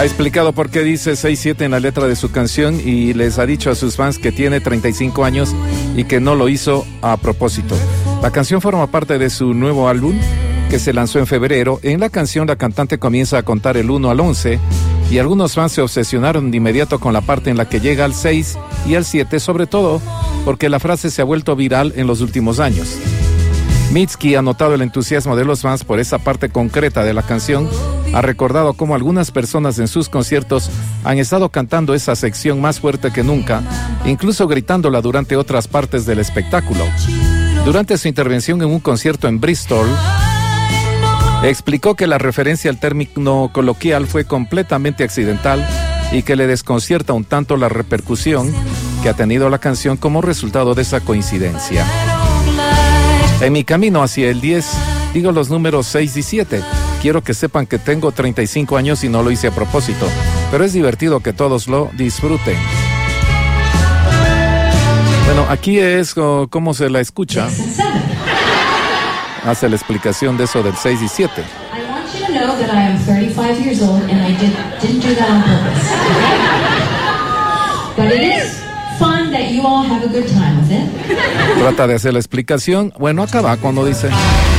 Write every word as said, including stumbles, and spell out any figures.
Ha explicado por qué dice seis siete en la letra de su canción y les ha dicho a sus fans que tiene treinta y cinco años y que no lo hizo a propósito. La canción forma parte de su nuevo álbum que se lanzó en febrero. En la canción la cantante comienza a contar el uno al once y algunos fans se obsesionaron de inmediato con la parte en la que llega al seis y al siete, sobre todo porque la frase se ha vuelto viral en los últimos años. Mitski ha notado el entusiasmo de los fans por esa parte concreta de la canción. Ha recordado cómo algunas personas en sus conciertos han estado cantando esa sección más fuerte que nunca, incluso gritándola durante otras partes del espectáculo. Durante su intervención en un concierto en Bristol, explicó que la referencia al término coloquial fue completamente accidental y que le desconcierta un tanto la repercusión que ha tenido la canción como resultado de esa coincidencia. En mi camino hacia el diez, digo los números seis y siete. Quiero que sepan que tengo treinta y cinco años y no lo hice a propósito, pero es divertido que todos lo disfruten. Bueno, aquí es oh, cómo se la escucha. Hace la explicación de eso del seis y siete. I want you to know that I am thirty-five years old and I did, didn't do that on purpose. But it is fun that you all have a good time with it. Trata de hacer la explicación. Bueno, acaba cuando dice...